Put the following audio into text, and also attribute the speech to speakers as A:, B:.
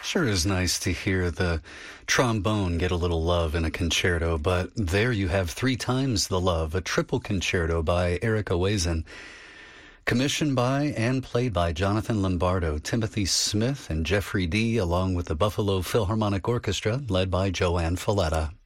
A: Sure is nice to hear the trombone get a little love in a concerto, but there you have three times the love, a triple concerto by Eric Oazen, commissioned by and played by Jonathan Lombardo, Timothy Smith, and Jeffrey D., along with the Buffalo Philharmonic Orchestra, led by Joanne Falletta.